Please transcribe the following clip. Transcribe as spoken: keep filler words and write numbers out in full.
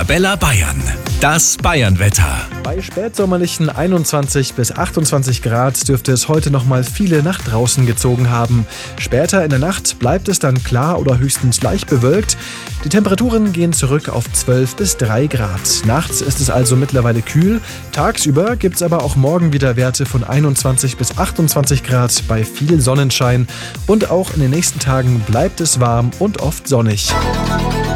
Arabella Bayern. Das Bayernwetter. Bei spätsommerlichen einundzwanzig bis achtundzwanzig Grad dürfte es heute noch mal viele nach draußen gezogen haben. Später in der Nacht bleibt es dann klar oder höchstens leicht bewölkt. Die Temperaturen gehen zurück auf zwölf bis drei Grad. Nachts ist es also mittlerweile kühl. Tagsüber gibt es aber auch morgen wieder Werte von einundzwanzig bis achtundzwanzig Grad bei viel Sonnenschein. Und auch in den nächsten Tagen bleibt es warm und oft sonnig.